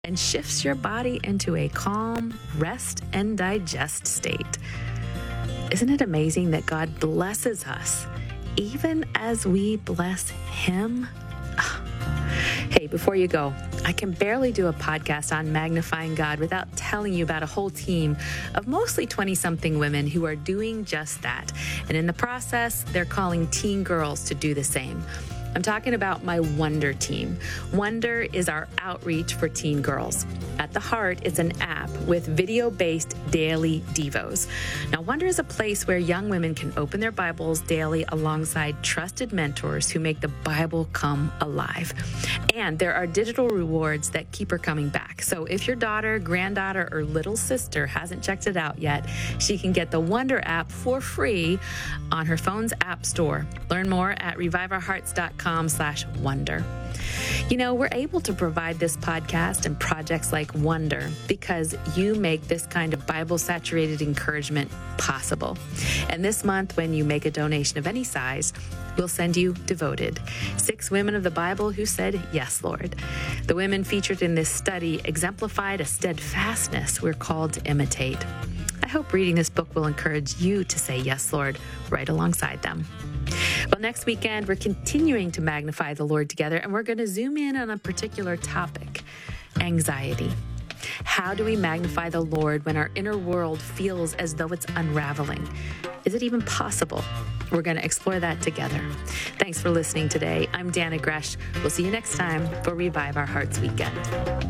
and shifts your body into a calm, rest and digest state. Isn't it amazing that God blesses us even as we bless Him? Hey, before you go, I can barely do a podcast on magnifying God without telling you about a whole team of mostly 20-something women who are doing just that. And in the process, they're calling teen girls to do the same. I'm talking about my Wonder team. Wonder is our outreach for teen girls. At the heart, it's an app with video-based daily devos. Now, Wonder is a place where young women can open their Bibles daily alongside trusted mentors who make the Bible come alive. And there are digital rewards that keep her coming back. So if your daughter, granddaughter, or little sister hasn't checked it out yet, she can get the Wonder app for free on her phone's app store. Learn more at reviveourhearts.com/wonder. You know, we're able to provide this podcast and projects like Wonder because you make this kind of Bible-saturated encouragement possible. And this month, when you make a donation of any size, we'll send you Devoted, 6 women of the Bible who said, "Yes, Lord." The women featured in this study exemplified a steadfastness we're called to imitate. I hope reading this book will encourage you to say, "Yes, Lord," right alongside them. Well, next weekend, we're continuing to magnify the Lord together, and we're going to zoom in on a particular topic: anxiety. How do we magnify the Lord when our inner world feels as though it's unraveling? Is it even possible? We're going to explore that together. Thanks for listening today. I'm Dana Gresh. We'll see you next time for Revive Our Hearts Weekend.